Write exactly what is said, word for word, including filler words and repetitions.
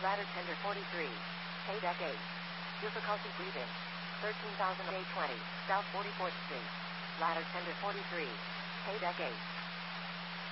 Ladder tender forty-three. Pay deck eight. Difficulty breathing. thirteen thousand eight hundred twenty. South forty-fourth Street. Ladder tender forty-three. Pay deck eight.